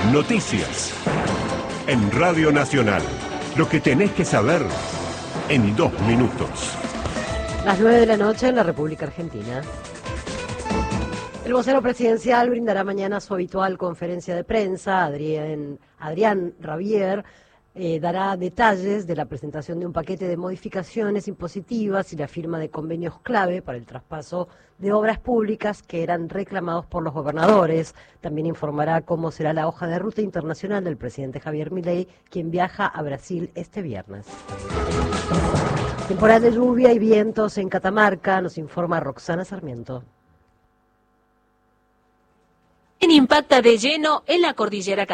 Noticias. En Radio Nacional. Lo que tenés que saber en 2 minutos. Las 9 de la noche en la República Argentina. El vocero presidencial brindará mañana su habitual conferencia de prensa. Adrián Rabier dará detalles de la presentación de un paquete de modificaciones impositivas y la firma de convenios clave para el traspaso de obras públicas que eran reclamados por los gobernadores. También informará cómo será la hoja de ruta internacional del presidente Javier Milei, quien viaja a Brasil este viernes. Temporal de lluvia y vientos en Catamarca, nos informa Roxana Sarmiento. Impacta de lleno en la cordillera